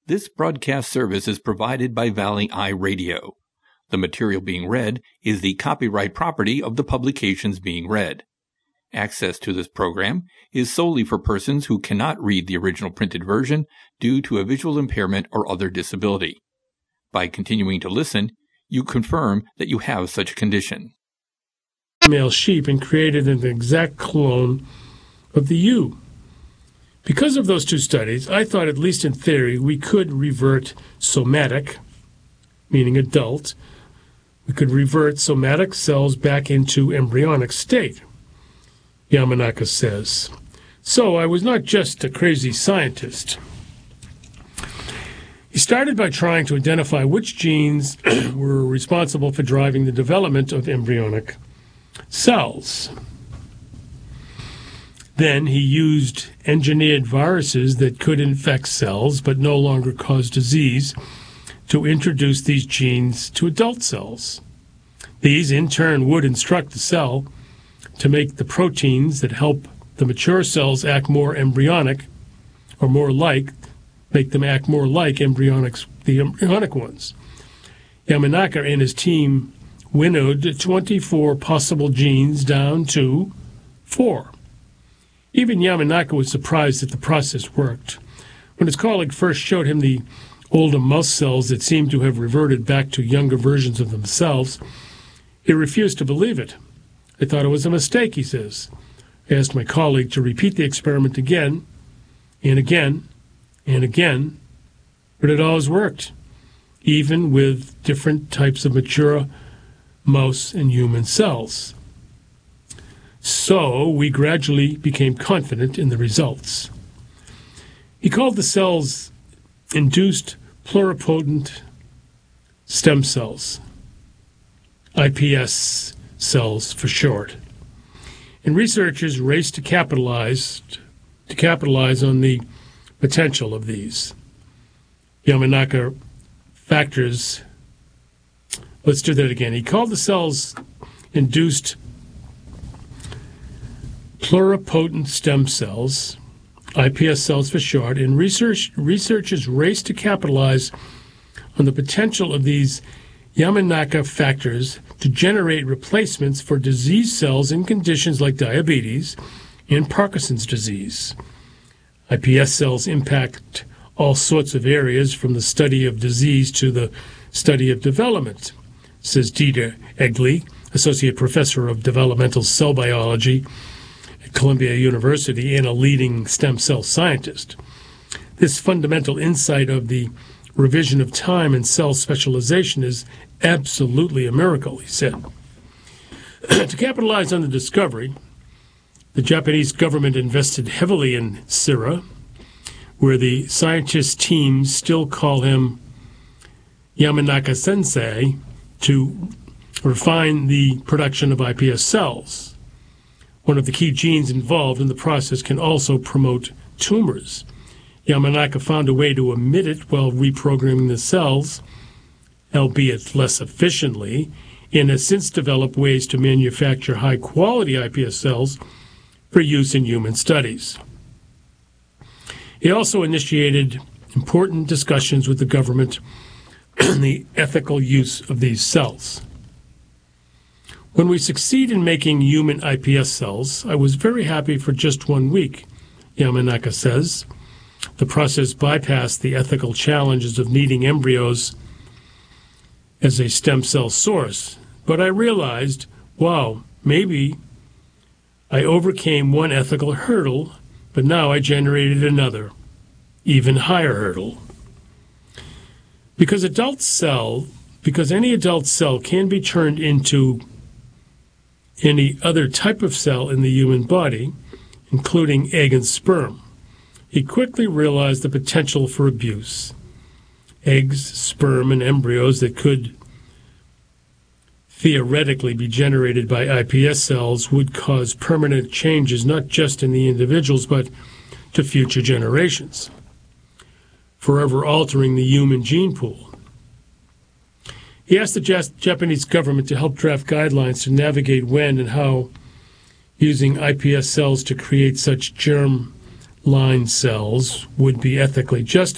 This broadcast service is provided by Valley Eye Radio. The material being read is the copyright property of the publications being read. Access to this program is solely for persons who cannot read the original printed version due to a visual impairment or other disability. By continuing to listen, you confirm that you have such a condition. Male sheep and created an exact clone of the ewe. Because of those two studies, I thought, at least in theory, we could revert somatic, meaning adult. We could revert somatic cells back into embryonic state, Yamanaka says. So I was not just a crazy scientist. He started by trying to identify which genes were responsible for driving the development of embryonic cells. Then he used engineered viruses that could infect cells but no longer cause disease to introduce these genes to adult cells. These, in turn, would instruct the cell to make the proteins that help the mature cells act more embryonic, or make them act more like the embryonic ones. Yamanaka and his team winnowed 24 possible genes down to 4. Even Yamanaka was surprised that the process worked. When his colleague first showed him the older mouse cells that seemed to have reverted back to younger versions of themselves, he refused to believe it. I thought it was a mistake, he says. I asked my colleague to repeat the experiment again and again and again, but it always worked, even with different types of mature mouse and human cells. So we gradually became confident in the results. He called the cells induced pluripotent stem cells, iPS cells for short. And researchers raced to capitalize on the potential of these Yamanaka factors. Let's do that again. He called the cells induced pluripotent stem cells, iPS cells for short, and researchers raced to capitalize on the potential of these Yamanaka factors to generate replacements for disease cells in conditions like diabetes and Parkinson's disease. iPS cells impact all sorts of areas, from the study of disease to the study of development, says Dieter Egli, Associate Professor of Developmental Cell Biology at Columbia University and a leading stem cell scientist. This fundamental insight of the revision of time and cell specialization is absolutely a miracle, he said. To capitalize on the discovery, the Japanese government invested heavily in Sira, where the scientist teams still call him Yamanaka Sensei, to refine the production of iPS cells. One of the key genes involved in the process can also promote tumors. Yamanaka found a way to omit it while reprogramming the cells, albeit less efficiently, and has since developed ways to manufacture high-quality iPS cells for use in human studies. He also initiated important discussions with the government on the ethical use of these cells. When we succeed in making human iPS cells, I was very happy for just 1 week, Yamanaka says. The process bypassed the ethical challenges of needing embryos as a stem cell source, but I realized, wow, maybe I overcame one ethical hurdle, but now I generated another, even higher hurdle. Because any adult cell can be turned into any other type of cell in the human body, including egg and sperm, he quickly realized the potential for abuse. Eggs, sperm, and embryos that could theoretically be generated by iPS cells would cause permanent changes, not just in the individuals, but to future generations, forever altering the human gene pool. He asked the Japanese government to help draft guidelines to navigate when and how using iPS cells to create such germ line cells would be ethically justified.